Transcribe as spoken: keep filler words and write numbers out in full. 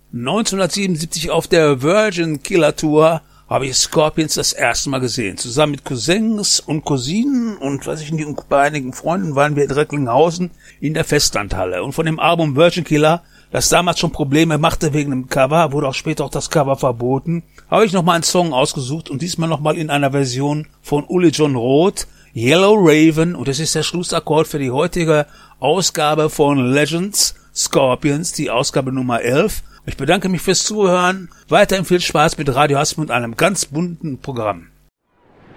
neunzehnhundertsiebenundsiebzig auf der Virgin Killer Tour habe ich Scorpions das erste Mal gesehen. Zusammen mit Cousins und Cousinen und was ich nicht, und bei einigen Freunden waren wir in Recklinghausen in der Festlandhalle. Und von dem Album Virgin Killer, das damals schon Probleme machte wegen dem Cover, wurde auch später auch das Cover verboten, habe ich nochmal einen Song ausgesucht und diesmal nochmal in einer Version von Uli John Roth, Yellow Raven, und das ist der Schlussakkord für die heutige Ausgabe von Legends Scorpions, die Ausgabe Nummer elf. Ich bedanke mich fürs Zuhören. Weiterhin viel Spaß mit Radio Hasmund und einem ganz bunten Programm.